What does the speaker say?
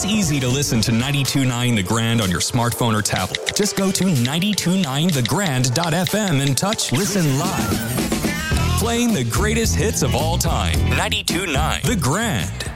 It's easy to listen to 92.9 The Grand on your smartphone or tablet. Just go to 929thegrand.fm and touch Listen Live. Playing the greatest hits of all time. 92.9 The Grand.